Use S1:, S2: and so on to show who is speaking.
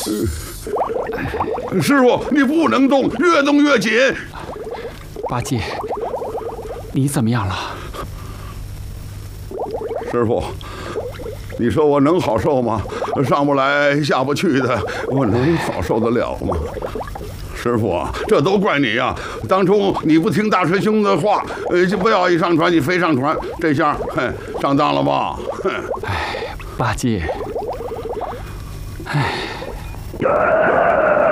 S1: 师傅，你不能动，越动越紧。
S2: 八戒，你怎么样了？
S1: 师傅，你说我能好受吗？上不来下不去的，我能好受得了吗？师傅啊，这都怪你呀！当初你不听大师兄的话，就不要一上船你非上船，这下，上当了吧？
S2: 八戒，